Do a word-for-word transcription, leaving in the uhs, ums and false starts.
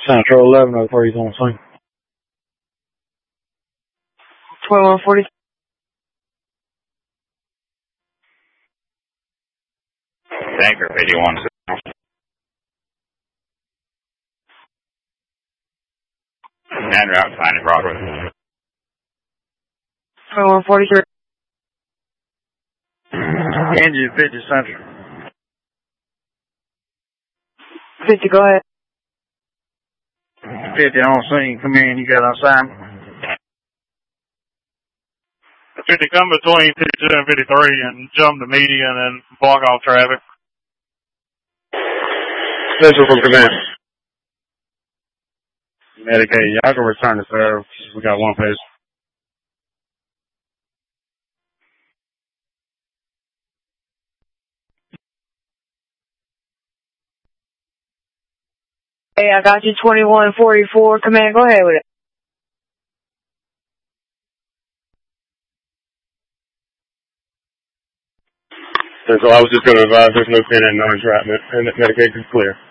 Central eleven oh three is on scene. twenty-one forty. Tanker fifty-one. En route, signing Broadway. twenty-one forty-three. Engine fifty Central. fifty, go ahead. fifty on scene. Come in. You got assignment. fifty, come between fifty-two and fifty-three and jump the median and block off traffic. Central from command. Medicaid, y'all can return to serve. We got one patient. Hey, I got you twenty-one forty-four. Command, go ahead with it. So I was just going to advise there's no pin and no entrapment, and that Medicaid is clear.